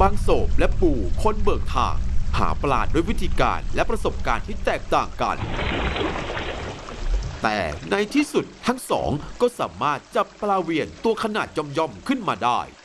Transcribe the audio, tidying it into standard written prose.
างโศบและปู่คนเบิกทางหาปลาด้วยวิธีการและประสบการณ์ที่แตกต่างกันแต่ในที่สุดทั้งสองก็สามารถจับปลาเวียนตัวขนาดย่อมๆขึ้นมาได้